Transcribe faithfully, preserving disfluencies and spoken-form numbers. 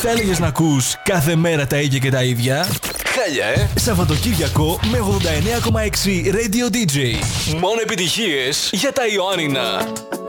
Θα έλεγες να ακούς κάθε μέρα τα ίδια και τα ίδια? Χάλια, ε! Σαββατοκύριακο με ογδόντα εννέα κόμμα έξι Radio ντι τζέι. Μόνο επιτυχίες για τα Ιωάννινα.